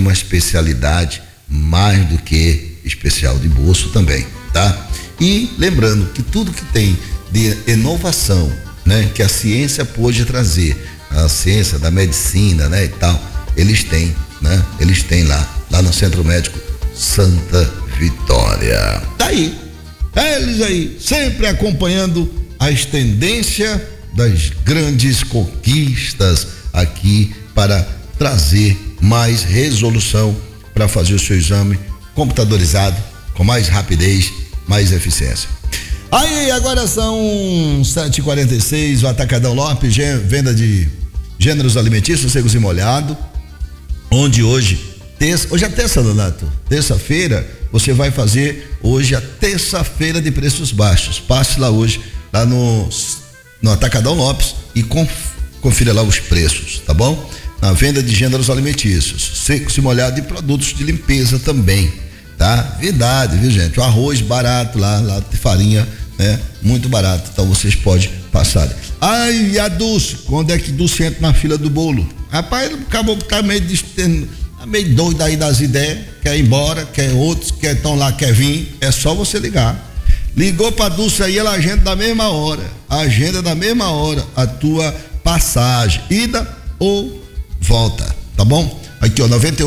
uma especialidade mais do que especial de bolso também, tá? E lembrando que tudo que tem de inovação, né, que a ciência pôde trazer, a ciência da medicina, né, e tal, eles têm, né? Eles têm lá no Centro Médico Santa Vitória. Tá aí, eles aí, sempre acompanhando as tendências das grandes conquistas aqui para trazer mais resolução para fazer o seu exame computadorizado com mais rapidez, mais eficiência. Aí, agora são 7h46, o Atacadão Lopes, venda de gêneros alimentícios, secos e molhados, onde hoje é terça, Donato, terça-feira, você vai fazer hoje a terça-feira de preços baixos. Passe lá hoje, lá no Atacadão Lopes e confira lá os preços, tá bom? Na venda de gêneros alimentícios, secos e molhados e produtos de limpeza também, tá? Verdade, viu, gente? O arroz barato lá de farinha, né? Muito barato, então vocês podem passar. Ai, e a Dulce, quando é que Dulce entra na fila do bolo? Rapaz, acabou que tá meio doido aí das ideias, quer ir embora, quer outros, estão lá, quer vir, é só você ligar. Ligou pra Dulce aí, ela agenda da mesma hora a tua passagem, ida ou volta, tá bom? Aqui, ó,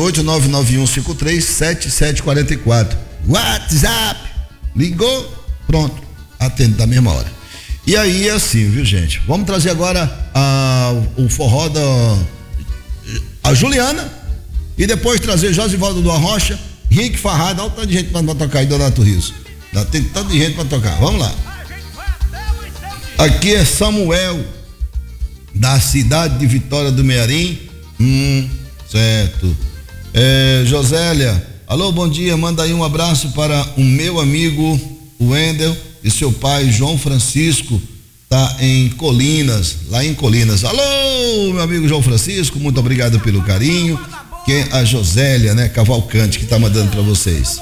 98-99153-7744, WhatsApp, ligou, pronto, atende da mesma hora. E aí é assim, viu, gente? Vamos trazer agora o forró a Juliana e depois trazer Josivaldo do Arrocha, Rick Farrada. Olha o tanto de gente pra tocar aí, Donato Rios. Tem tanto de gente pra tocar, vamos lá. Aqui é Samuel, da cidade de Vitória do Mearim. Certo. Josélia, alô, bom dia, manda aí um abraço para o meu amigo Wendel e seu pai João Francisco, tá em Colinas, lá em Colinas. Alô, meu amigo João Francisco, muito obrigado pelo carinho. Que é a Josélia, né, Cavalcante, que tá mandando para vocês.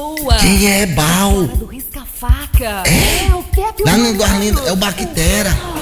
Quem é Bal? Do Risca-Faca. Lá no Guarlindo, é o Bactera.